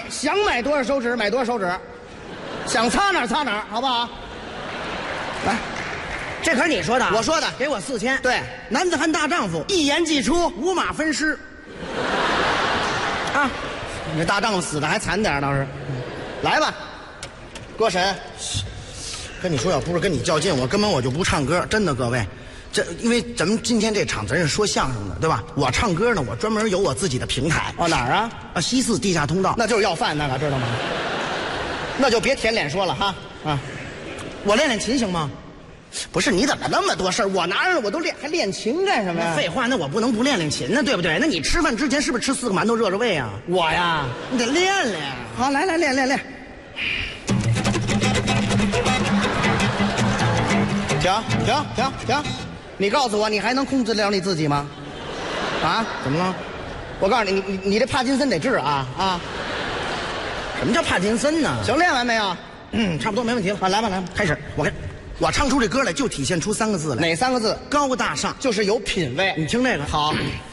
想买多少手指买多少手指，想擦哪儿擦哪儿，好不好？来， 这可是你说的啊， 我说的。 给我4000。 对， 男子汉大丈夫， 一言既出， 五马分尸。啊， 你这大丈夫死的还惨点倒是。来吧，歌神。 跟你说，要不是跟你较劲，我根本就不唱歌，真的，各位。这因为咱们今天这场咱是说相声的，对吧？我唱歌呢，我专门有我自己的平台。 哦，哪儿啊？ 西四地下通道。 那就是要饭那个，知道吗？那就别舔脸说了哈。啊， 我练练琴行吗？ 不是，你怎么那么多事儿？我拿着我都练，还练琴干什么呀？ 废话，那我不能不练练琴呢，对不对？那你吃饭之前是不是吃4个馒头热热胃啊？ 我呀， 你得练练。 好，来练。停！你告诉我，你还能控制得了你自己吗？啊？ 怎么了？ 我告诉你，你这帕金森得治啊！ 什么叫帕金森呢？ 行，练完没有？ 差不多没问题了。 啊，来吧， 开始。我唱出这歌来，就体现出3个字来。 哪3个字？ 高大上， 就是有品位。 你听这个。 好。